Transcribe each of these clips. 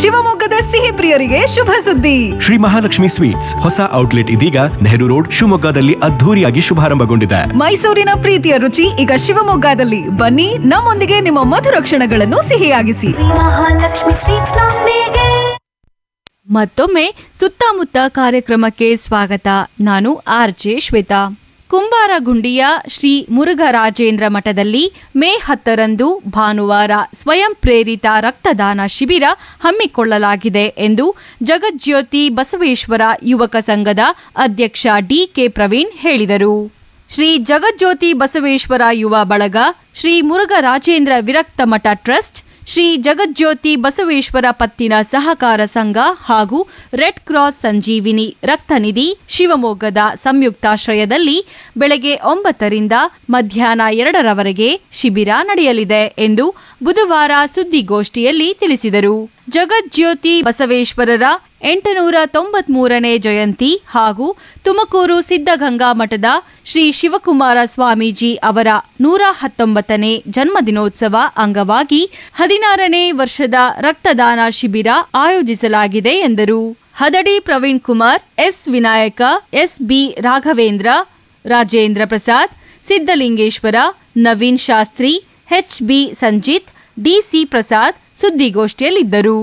ಶಿವಮೊಗ್ಗದ ಸಿಹಿ ಪ್ರಿಯರಿಗೆ ಶುಭ ಸುದ್ದಿ. ಶ್ರೀ ಮಹಾಲಕ್ಷ್ಮಿ ಸ್ವೀಟ್ಸ್ ಹೊಸ ಔಟ್ಲೆಟ್ ಇದೀಗ ನೆಹರು ರೋಡ್ ಶಿವಮೊಗ್ಗದಲ್ಲಿ ಅದ್ಧೂರಿಯಾಗಿ ಶುಭಾರಂಭಗೊಂಡಿದೆ. ಮೈಸೂರಿನ ಪ್ರೀತಿಯ ರುಚಿ ಈಗ ಶಿವಮೊಗ್ಗದಲ್ಲಿ. ಬನ್ನಿ, ನಮ್ಮೊಂದಿಗೆ ನಿಮ್ಮ ಮಧುರ ಕ್ಷಣಗಳನ್ನು ಸಿಹಿಯಾಗಿಸಿ. ಮಹಾಲಕ್ಷ್ಮಿ ಸ್ವೀಟ್ಸ್ ನೊಂದಿಗೆ. ಮತ್ತೊಮ್ಮೆ ಸುತ್ತಮುತ್ತ ಕಾರ್ಯಕ್ರಮಕ್ಕೆ ಸ್ವಾಗತ. ನಾನು ಆರ್ಜೆ ಶ್ವೇತಾ. ಕುಂಬಾರಗುಂಡಿಯ ಶ್ರೀ ಮುರುಘರಾಜೇಂದ್ರ ಮಠದಲ್ಲಿ ಮೇ 10ರಂದು ಭಾನುವಾರ ಸ್ವಯಂ ಪ್ರೇರಿತ ರಕ್ತದಾನ ಶಿಬಿರ ಹಮ್ಮಿಕೊಳ್ಳಲಾಗಿದೆ ಎಂದು ಜಗಜ್ಯೋತಿ ಬಸವೇಶ್ವರ ಯುವಕ ಸಂಘದ ಅಧ್ಯಕ್ಷ ಡಿಕೆ ಪ್ರವೀಣ್ ಹೇಳಿದರು. ಶ್ರೀ ಜಗಜ್ಯೋತಿ ಬಸವೇಶ್ವರ ಯುವ ಬಳಗ, ಶ್ರೀ ಮುರುಘರಾಜೇಂದ್ರ ವಿರಕ್ತ ಮಠ ಟ್ರಸ್ಟ್, ಶ್ರೀ ಜಗಜ್ಯೋತಿ ಬಸವೇಶ್ವರ ಪತ್ತಿನ ಸಹಕಾರ ಸಂಘ ಹಾಗೂ ರೆಡ್ ಕ್ರಾಸ್ ಸಂಜೀವಿನಿ ರಕ್ತನಿಧಿ ಶಿವಮೊಗ್ಗದ ಸಂಯುಕ್ತಾಶ್ರಯದಲ್ಲಿ ಬೆಳಗ್ಗೆ 9ರಿಂದ ಮಧ್ಯಾಹ್ನ 2ರವರೆಗೆ ಶಿಬಿರ ನಡೆಯಲಿದೆ ಎಂದು ಬುಧವಾರ ಸುದ್ದಿಗೋಷ್ಠಿಯಲ್ಲಿ ತಿಳಿಸಿದರು. ಜಗಜ್ಯೋತಿ ಬಸವೇಶ್ವರರ 893ನೇ ಜಯಂತಿ ಹಾಗೂ ತುಮಕೂರು ಸಿದ್ಧಗಂಗಾ ಮಠದ ಶ್ರೀ ಶಿವಕುಮಾರ ಸ್ವಾಮೀಜಿ ಅವರ 119ನೇ ಜನ್ಮದಿನೋತ್ಸವ ಅಂಗವಾಗಿ 16ನೇ ವರ್ಷದ ರಕ್ತದಾನ ಶಿಬಿರ ಆಯೋಜಿಸಲಾಗಿದೆ ಎಂದರು. ಹದಡಿ Praveen Kumar, S Vinayaka, S B Raghavendra, Rajendra Prasad, Siddalingeshwara, Naveen Shastri, H B Sanjith, DC Prasad ಸುದ್ದಿಗೋಷ್ಠಿಯಲ್ಲಿದ್ದರು.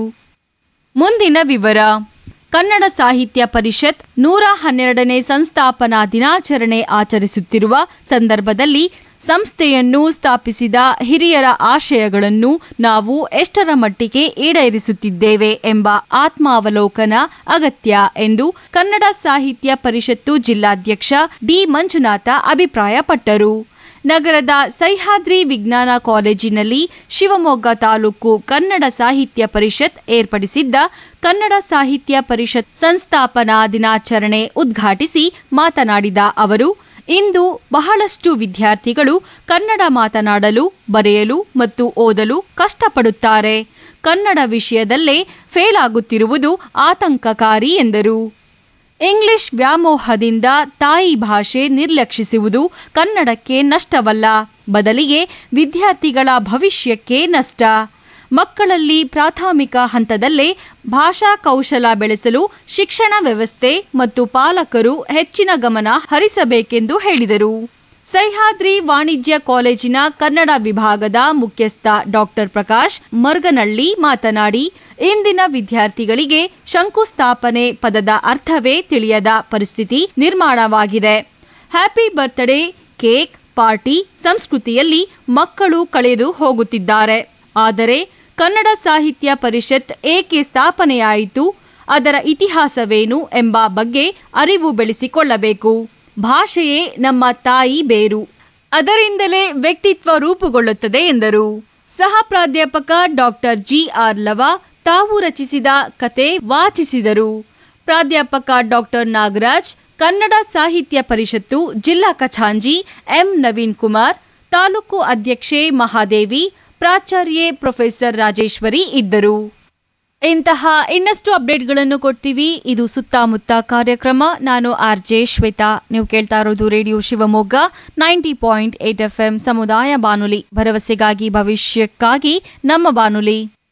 ಮುಂದಿನ ವಿವರ. ಕನ್ನಡ ಸಾಹಿತ್ಯ ಪರಿಷತ್ 112ನೇ ಸಂಸ್ಥಾಪನಾ ದಿನಾಚರಣೆ ಆಚರಿಸುತ್ತಿರುವ ಸಂದರ್ಭದಲ್ಲಿ ಸಂಸ್ಥೆಯನ್ನು ಸ್ಥಾಪಿಸಿದ ಹಿರಿಯರ ಆಶಯಗಳನ್ನು ನಾವು ಎಷ್ಟರ ಮಟ್ಟಿಗೆ ಈಡೇರಿಸುತ್ತಿದ್ದೇವೆ ಎಂಬ ಆತ್ಮಾವಲೋಕನ ಅಗತ್ಯ ಎಂದು ಕನ್ನಡ ಸಾಹಿತ್ಯ ಪರಿಷತ್ತು ಜಿಲ್ಲಾಧ್ಯಕ್ಷ ಡಿ ಮಂಜುನಾಥ ಅಭಿಪ್ರಾಯಪಟ್ಟರು. ನಗರದ ಸಹ್ಯಾದ್ರಿ ವಿಜ್ಞಾನ ಕಾಲೇಜಿನಲ್ಲಿ ಶಿವಮೊಗ್ಗ ತಾಲೂಕು ಕನ್ನಡ ಸಾಹಿತ್ಯ ಪರಿಷತ್ ಏರ್ಪಡಿಸಿದ್ದ ಕನ್ನಡ ಸಾಹಿತ್ಯ ಪರಿಷತ್ ಸಂಸ್ಥಾಪನಾ ದಿನಾಚರಣೆ ಉದ್ಘಾಟಿಸಿ ಮಾತನಾಡಿದ ಅವರು, ಇಂದು ಬಹಳಷ್ಟು ವಿದ್ಯಾರ್ಥಿಗಳು ಕನ್ನಡ ಮಾತನಾಡಲು, ಬರೆಯಲು ಮತ್ತು ಓದಲು ಕಷ್ಟಪಡುತ್ತಾರೆ. ಕನ್ನಡ ವಿಷಯದಲ್ಲೇ ಫೇಲ್ ಆಗುತ್ತಿರುವುದು ಆತಂಕಕಾರಿ ಎಂದರು. ಇಂಗ್ಲಿಷ್ ವ್ಯಾಮೋಹದಿಂದ ತಾಯಿ ಭಾಷೆ ನಿರ್ಲಕ್ಷಿಸುವುದು ಕನ್ನಡಕ್ಕೆ ನಷ್ಟವಲ್ಲ, ಬದಲಿಗೆ ವಿದ್ಯಾರ್ಥಿಗಳ ಭವಿಷ್ಯಕ್ಕೆ ನಷ್ಟ. ಮಕ್ಕಳಲ್ಲಿ ಪ್ರಾಥಮಿಕ ಹಂತದಲ್ಲೇ ಭಾಷಾ ಕೌಶಲ ಬೆಳೆಸಲು ಶಿಕ್ಷಣ ವ್ಯವಸ್ಥೆ ಮತ್ತು ಪಾಲಕರು ಹೆಚ್ಚಿನ ಗಮನ ಹರಿಸಬೇಕೆಂದು ಹೇಳಿದರು. ಸಹ್ಯಾದ್ರಿ ವಾಣಿಜ್ಯ ಕಾಲೇಜಿನ ಕನ್ನಡ ವಿಭಾಗದ ಮುಖ್ಯಸ್ಥ ಡಾಕ್ಟರ್ ಪ್ರಕಾಶ್ ಮರ್ಗನಳ್ಳಿ ಮಾತನಾಡಿ, ಇಂದಿನ ವಿದ್ಯಾರ್ಥಿಗಳಿಗೆ ಶಂಕುಸ್ಥಾಪನೆ ಪದದ ಅರ್ಥವೇ ತಿಳಿಯದ ಪರಿಸ್ಥಿತಿ ನಿರ್ಮಾಣವಾಗಿದೆ. ಹ್ಯಾಪಿ ಬರ್ತ್ಡೇ, ಕೇಕ್, ಪಾರ್ಟಿ ಸಂಸ್ಕೃತಿಯಲ್ಲಿ ಮಕ್ಕಳು ಕಳೆದು ಹೋಗುತ್ತಿದ್ದಾರೆ. ಆದರೆ ಕನ್ನಡ ಸಾಹಿತ್ಯ ಪರಿಷತ್ ಏಕೆ ಸ್ಥಾಪನೆಯಾಯಿತು, ಅದರ ಇತಿಹಾಸವೇನು ಎಂಬ ಬಗ್ಗೆ ಅರಿವು ಬೆಳೆಸಿಕೊಳ್ಳಬೇಕು. ಭಾಷೆಯೇ ನಮ್ಮ ತಾಯಿ ಬೇರು, ಅದರಿಂದಲೇ ವ್ಯಕ್ತಿತ್ವ ರೂಪುಗೊಳ್ಳುತ್ತದೆ ಎಂದರು. ಸಹ ಪ್ರಾಧ್ಯಾಪಕ ಡಾಕ್ಟರ್ ಜಿಆರ್ ಲವ ತಾವು ರಚಿಸಿದ ಕತೆ ವಾಚಿಸಿದರು. ಪ್ರಾಧ್ಯಾಪಕ ಡಾಕ್ಟರ್ ನಾಗರಾಜ್, ಕನ್ನಡ ಸಾಹಿತ್ಯ ಪರಿಷತ್ತು ಜಿಲ್ಲಾ ಖಜಾಂಚಿ ಎಂ ನವೀನ್ ಕುಮಾರ್, ತಾಲೂಕು ಅಧ್ಯಕ್ಷೆ ಮಹಾದೇವಿ, ಪ್ರಾಚಾರ್ಯೆ ಪ್ರೊಫೆಸರ್ ರಾಜೇಶ್ವರಿ ಇದ್ದರು. ಇಂತಹ ಇನ್ನಷ್ಟು ಅಪ್ಡೇಟ್ಗಳನ್ನು ಕೊಡ್ತೀವಿ. ಇದು ಸುತ್ತಮುತ್ತ ಕಾರ್ಯಕ್ರಮ. ನಾನು ಆರ್ಜೆ ಶ್ವೇತಾ. ನೀವು ಕೇಳ್ತಾ ಇರೋದು ರೇಡಿಯೋ ಶಿವಮೊಗ್ಗ 90.8 FM ಸಮುದಾಯ ಬಾನುಲಿ, ಭರವಸೆಗಾಗಿ ಭವಿಷ್ಯಕ್ಕಾಗಿ ನಮ್ಮ ಬಾನುಲಿ.